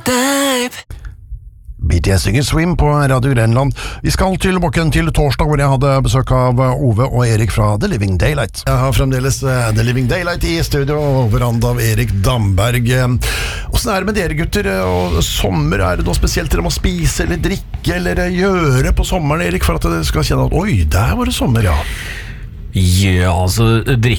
BTS synger Swim på Radio Grenland. Vi skal tilbake til torsdag, hvor jeg hadde besøk av Ove og Erik fra The Living Daylight. Jeg har fremdeles The Living Daylight i studio, overhånd av Erik Damberg. Hvordan er det med dere gutter? Og sommer, er det noe spesielt dere må spise eller drikke eller gjøre på sommeren, Erik, for at dere skal kjenne at oi, der var det sommer, ja? Ja, altså